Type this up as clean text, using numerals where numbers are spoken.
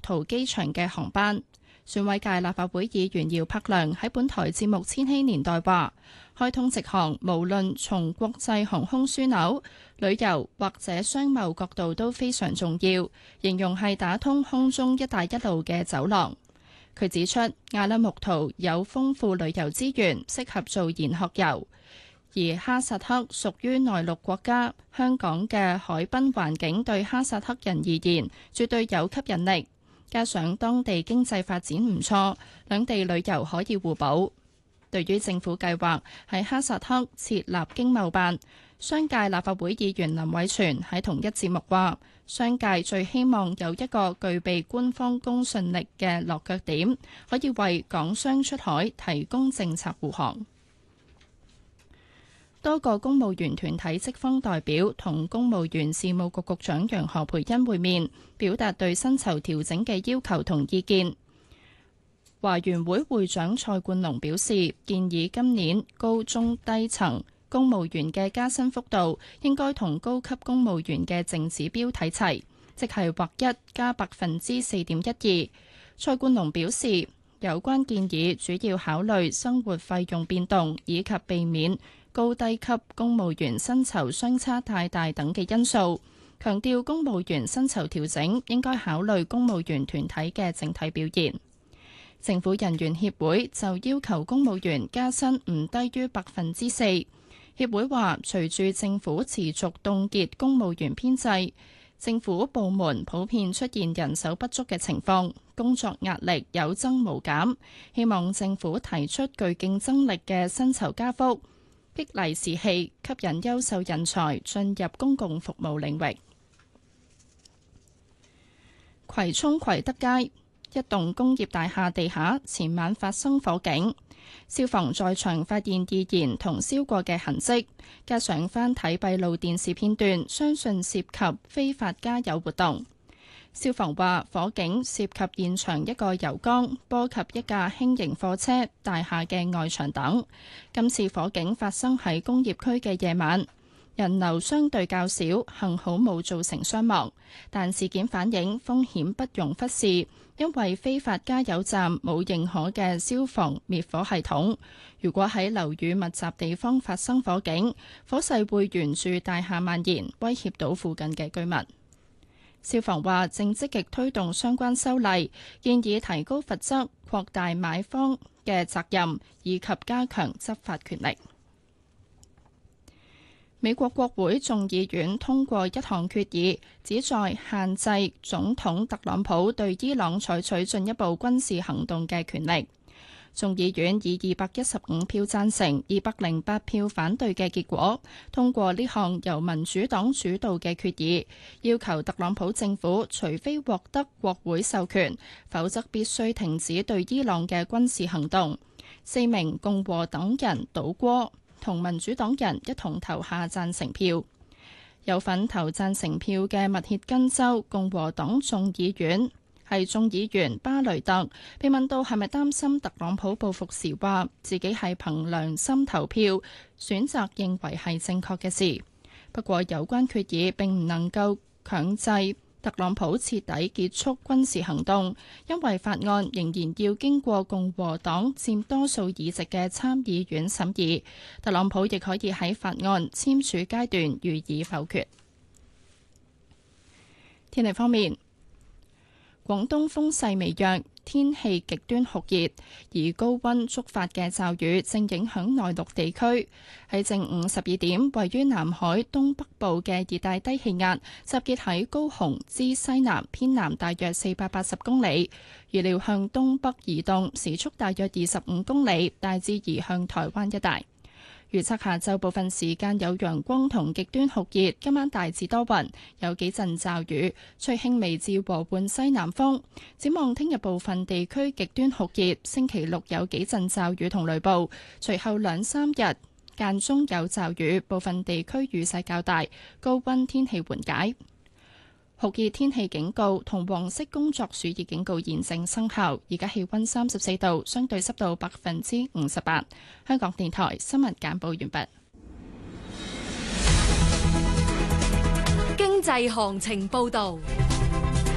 桃機場嘅航班。選委界立法會議員姚柏良喺本台節目《千禧年代》話，開通直航無論從國際航空樞紐、旅遊或者商貿角度都非常重要，形容係打通空中一帶一路嘅走廊。佢指出，阿拉木圖有豐富旅遊資源，適合做研學遊，而哈薩克屬於內陸國家，香港嘅海濱環境對哈薩克人而言絕對有吸引力。加上當地經濟發展唔錯，兩地旅遊可以互補。對於政府計劃喺哈薩克設立經貿辦，商界立法會議員林偉全喺同一節目話，商界最希望有一個具備官方公信力嘅落腳點，可以為港商出海提供政策護航。多個公務員團體職方代表同公務員事務局局長楊何蓓茵會面，表達對薪酬調整嘅要求同意見。華員會會長蔡冠龍表示，建議今年高中低層公務員嘅加薪幅度應該同高級公務員嘅淨指標睇齊，即係劃一加4.12%。蔡冠龍表示，有關建議主要考慮生活費用變動以及避免高低級公務員薪酬相差太大等嘅因素，強調公務員薪酬調整應該考慮公務員團體嘅整體表現。政府人員協會就要求公務員加薪唔低於4%。協會話，隨住政府持續凍結公務員編制，政府部門普遍出現人手不足嘅情況，工作壓力有增無減，希望政府提出具競爭力嘅薪酬加幅，激勵士氣，吸引優秀人才進入公共服務領域。葵涌葵德街一棟工業大廈地下前晚發生火警，消防在場發現易燃同燒過嘅痕跡，加上翻睇閉路電視片段，相信涉及非法加油活動。消防話，火警涉及現場一個油缸，波及一架輕型貨車、大廈嘅外牆等。今次火警發生喺工業區嘅夜晚，人流相對較少，幸好冇造成傷亡。但事件反映風險不容忽視，因為非法加油站冇認可嘅消防滅火系統。如果喺樓宇密集地方發生火警，火勢會沿住大廈蔓延，威脅到附近嘅居民。消防話正積極推動相關修例，建議提高罰則、擴大買方嘅責任，以及加強執法權力。美國國會眾議院通過一項決議，旨在限制總統特朗普對伊朗採取進一步軍事行動嘅權力。眾議院以215票贊成、208票反對嘅結果，通過呢項由民主黨主導嘅決議，要求特朗普政府除非獲得國會授權，否則必須停止對伊朗嘅軍事行動。4名共和黨人倒戈，同民主黨人一同投下贊成票。有份投贊成票嘅密歇根州共和黨眾議員巴雷特被問到係咪擔心特朗普報復時，話自己係憑良心投票，選擇認為係正確嘅事。不過有關決議並唔能夠強制特朗普徹底結束軍事行動，因為法案仍然要經過共和黨佔多數議席嘅參議院審議。特朗普亦可以喺法案簽署階段予以否決。天氣方面，廣東風勢微弱，天氣極端酷熱，而高溫觸發嘅驟雨正影響內陸地區。喺正午12點，位於南海東北部嘅熱帶低氣壓集結喺高雄之西南偏南大約480公里，預料向東北移動，時速大約25公里，大致移向台灣一帶。預測下晝部分時間有陽光同極端酷熱，今晚大致多雲，有幾陣驟雨，吹輕微至和緩西南風。展望聽日部分地區極端酷熱，星期六有幾陣驟雨同雷暴，隨後2-3日間中有驟雨，部分地區雨勢較大，高溫天氣緩解。酷熱天氣警告同黃色工作暑熱警告現正生效。而家氣溫34度，相對濕度58%。香港電台新聞簡報完畢。 經濟行情報道。